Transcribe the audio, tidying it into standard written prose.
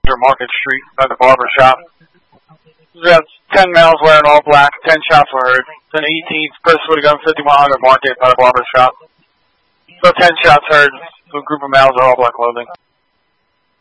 near Market Street by the barber shop. We have 10 males wearing all black. 10 shots were heard. Then 18th, person would have gone 5100 Market by the barber shop. So 10 shots heard to a group of males in all black clothing.